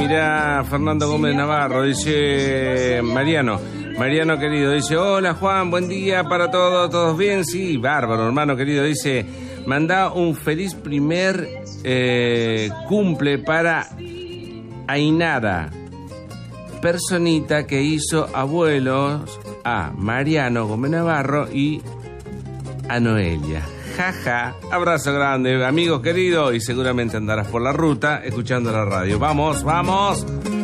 mirá, Fernando Gómez Navarro, dice Mariano querido, dice, hola Juan, buen día para todos, ¿todos bien? Sí, bárbaro, hermano querido, dice, mandá un feliz primer cumple para Ainara, personita que hizo abuelos a Mariano Gómez Navarro y a Noelia. Jaja, abrazo grande, amigos queridos, y seguramente andarás por la ruta escuchando la radio. ¡Vamos, vamos!